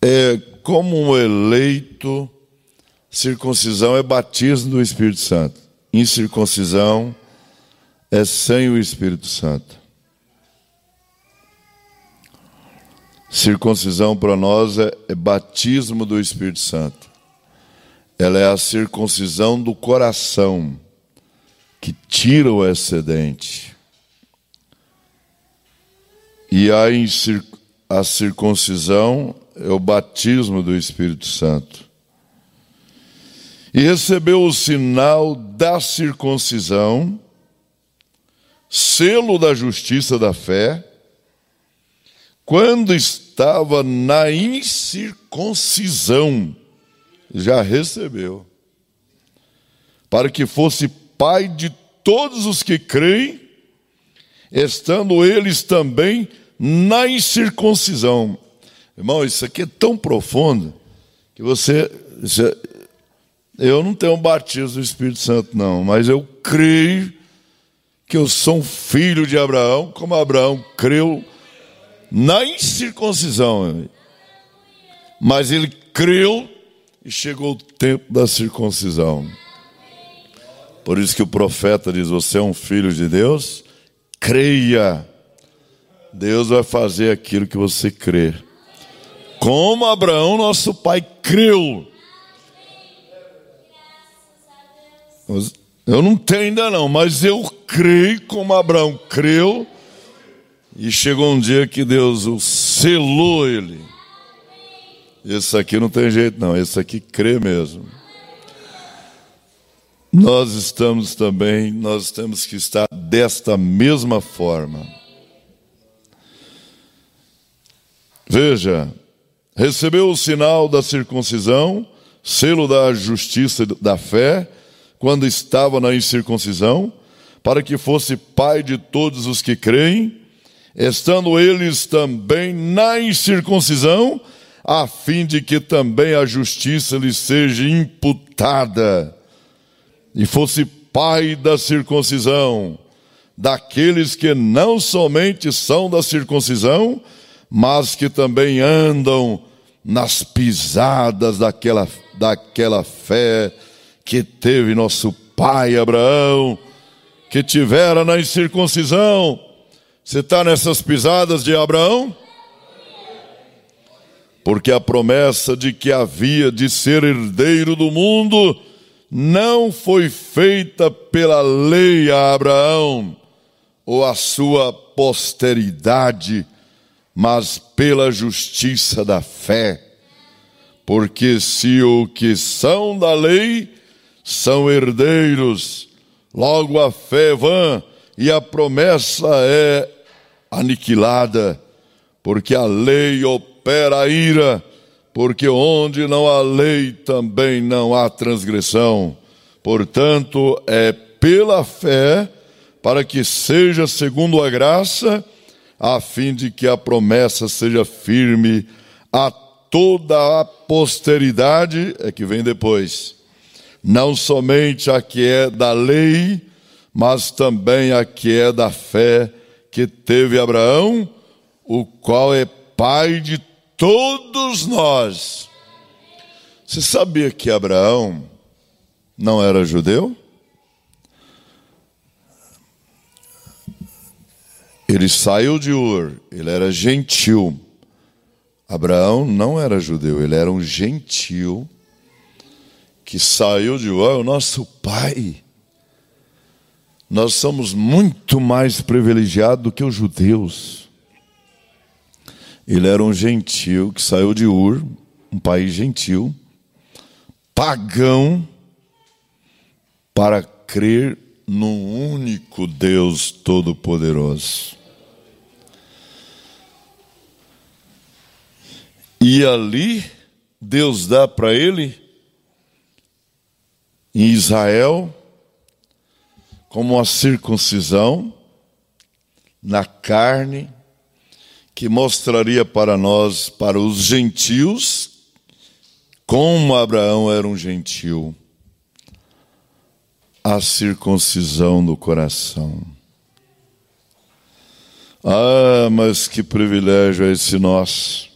como um eleito, circuncisão é batismo do Espírito Santo. Incircuncisão é sem o Espírito Santo. Circuncisão para nós é batismo do Espírito Santo. Ela é a circuncisão do coração, que tira o excedente. E a circuncisão é o batismo do Espírito Santo. E recebeu o sinal da circuncisão, selo da justiça da fé, quando estava na incircuncisão. Já recebeu, para que fosse pai de todos os que creem, estando eles também na incircuncisão. Irmão, isso aqui é tão profundo que eu não tenho um batismo do Espírito Santo, não, mas eu creio que eu sou um filho de Abraão, como Abraão creu na incircuncisão. Mas ele creu e chegou o tempo da circuncisão. Por isso que o profeta diz: você é um filho de Deus, creia. Deus vai fazer aquilo que você crê. Como Abraão, nosso pai, creu. Eu não tenho ainda não, mas eu creio como Abraão creu. E chegou um dia que Deus o selou ele. Esse aqui não tem jeito não, esse aqui crê mesmo. Nós temos que estar desta mesma forma. Veja, recebeu o sinal da circuncisão, selo da justiça da fé, quando estava na incircuncisão, para que fosse pai de todos os que creem, estando eles também na incircuncisão, a fim de que também a justiça lhe seja imputada, e fosse pai da circuncisão, daqueles que não somente são da circuncisão, mas que também andam nas pisadas daquela fé que teve nosso pai Abraão, que tivera na incircuncisão. Você está nessas pisadas de Abraão? Porque a promessa de que havia de ser herdeiro do mundo não foi feita pela lei a Abraão ou a sua posteridade, mas pela justiça da fé. Porque se o que são da lei são herdeiros, logo a fé é vã e a promessa é aniquilada, porque a lei opera a ira, porque onde não há lei também não há transgressão. Portanto, é pela fé, para que seja segundo a graça, a fim de que a promessa seja firme a toda a posteridade, que vem depois, não somente a que é da lei, mas também a que é da fé que teve Abraão, o qual é pai de todos nós. Você sabia que Abraão não era judeu? Ele saiu de Ur, ele era gentil. Abraão não era judeu, ele era um gentil que saiu de Ur. O nosso pai. Nós somos muito mais privilegiados do que os judeus. Ele era um gentil que saiu de Ur, um país gentil, pagão, para crer no único Deus Todo-Poderoso. E ali, Deus dá para ele, em Israel, como uma circuncisão na carne, que mostraria para nós, para os gentios, como Abraão era um gentil, a circuncisão do coração. Ah, mas que privilégio é esse nosso.